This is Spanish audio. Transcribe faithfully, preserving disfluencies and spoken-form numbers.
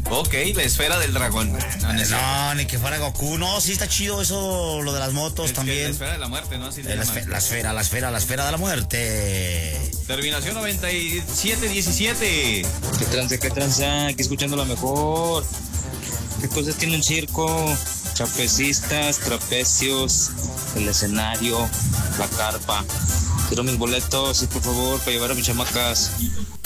Ok, la esfera del dragón. No, no, ni que fuera Goku. No, sí está chido eso, lo de las motos es también. La esfera de la muerte, ¿no? Así la, esfera, la esfera, la esfera, la esfera de la muerte. Terminación noventa y siete diecisiete. ¿Qué tranza, qué tranza? Aquí escuchando la mejor. ¿Qué cosas tiene un circo? Trapecistas, trapecios, el escenario, la carpa. Quiero mis boletos, sí, por favor, para llevar a mis chamacas.